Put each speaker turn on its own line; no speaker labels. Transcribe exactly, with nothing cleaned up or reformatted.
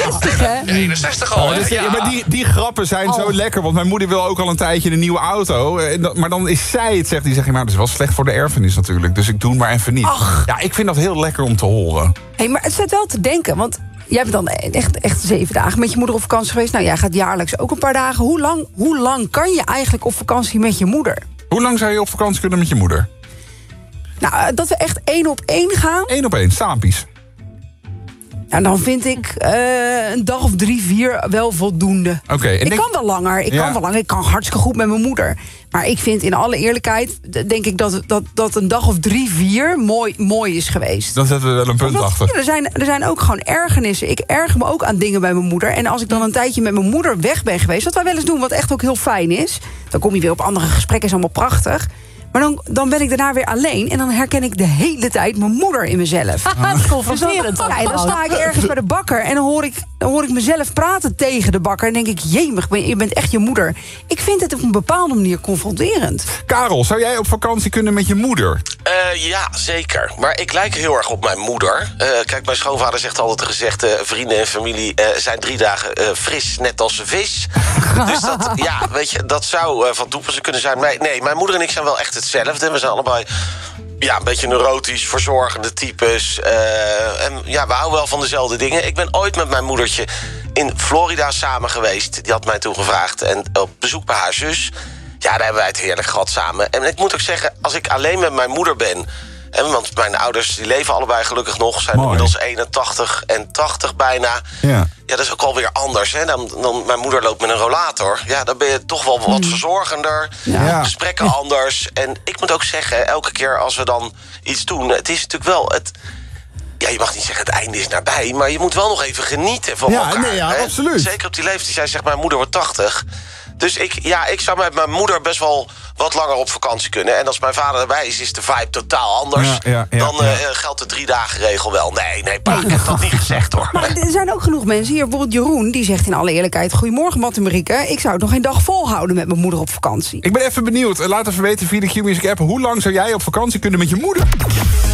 eenenzestig, hè?
eenenzestig al,
Oh, dus,
ja.
ja, maar die, die grappen zijn
Oh.
zo lekker. Want mijn moeder wil ook al een tijdje een nieuwe auto. En dat- Maar dan is zij het, zegt die. Zeg je, maar dat is wel slecht voor de erfenis natuurlijk. Dus ik doe het maar even niet.
Ach.
Ja, ik vind dat heel lekker om te horen.
Hey, maar het zet wel te denken, want jij bent dan echt, echt zeven dagen met je moeder op vakantie geweest. Nou, jij gaat jaarlijks ook een paar dagen. Hoe lang, hoe lang kan je eigenlijk op vakantie met je moeder?
Hoe lang zou je op vakantie kunnen met je moeder?
Nou, dat we echt één op één gaan.
Eén op één, saampies.
Nou, dan vind ik eh, een dag of drie, vier wel voldoende.
Oké, en
ik
denk-
kan wel langer, ik
Ja.
kan wel langer. Ik kan hartstikke goed met mijn moeder. Maar ik vind in alle eerlijkheid, d- denk ik dat, dat, dat een dag of drie, vier mooi, mooi is geweest.
Dan zetten we wel een punt
Omdat,
achter.
ja, er, zijn, er zijn ook gewoon ergernissen. Ik erger me ook aan dingen bij mijn moeder. En als ik dan een tijdje met mijn moeder weg ben geweest... wat wij wel eens doen, wat echt ook heel fijn is... dan kom je weer op andere gesprekken, is allemaal prachtig... maar dan, dan ben ik daarna weer alleen... en dan herken ik de hele tijd mijn moeder in mezelf.
Dat is confronterend.
Dus dan, ja, en dan sta ik ergens bij de bakker... en dan hoor ik, dan hoor ik mezelf praten tegen de bakker... en denk ik, jemig, je bent echt je moeder. Ik vind het op een bepaalde manier confronterend.
Karel, zou jij op vakantie kunnen met je moeder?
Uh, ja, zeker. Maar ik lijk heel erg op mijn moeder. Uh, kijk, mijn schoonvader zegt altijd een gezegde... Uh, vrienden en familie uh, zijn drie dagen uh, fris, net als een vis. Dus dat, ja, weet je, dat zou uh, van toepassing kunnen zijn. Maar nee, mijn moeder en ik zijn wel echt hetzelfde. We zijn allebei ja, een beetje neurotisch, verzorgende types. Uh, en ja, we houden wel van dezelfde dingen. Ik ben ooit met mijn moedertje in Florida samen geweest. Die had mij toen gevraagd. En op bezoek bij haar zus... Ja, daar hebben wij het heerlijk gehad samen. En ik moet ook zeggen, als ik alleen met mijn moeder ben... Hè, want mijn ouders die leven allebei gelukkig nog... zijn
Mooi.
inmiddels eenentachtig en tachtig bijna.
Ja.
Ja, dat is ook alweer anders. Hè? Dan, dan, mijn moeder loopt met een rollator. Ja, dan ben je toch wel wat verzorgender.
Ja.
Gesprekken anders. En ik moet ook zeggen, elke keer als we dan iets doen... het is natuurlijk wel... Het, ja, je mag niet zeggen het einde is nabij... maar je moet wel nog even genieten van
Ja,
elkaar.
nee, ja,
hè?
absoluut.
Zeker op die leeftijd. Zij zegt, mijn moeder wordt tachtig... Dus ik, ja, ik zou met mijn moeder best wel wat langer op vakantie kunnen. En als mijn vader erbij is, is de vibe totaal anders.
Ja, ja, ja,
dan
ja.
Uh, geldt de drie dagen regel wel. Nee, nee, pa, ik heb dat niet gezegd, hoor.
Maar er zijn ook genoeg mensen. Hier bijvoorbeeld Jeroen, die zegt in alle eerlijkheid... Goedemorgen, Matt en Marieke. Ik zou het nog geen dag volhouden met mijn moeder op vakantie.
Ik ben even benieuwd. Laat even weten via de Q-Music app. Hoe lang zou jij op vakantie kunnen met je moeder?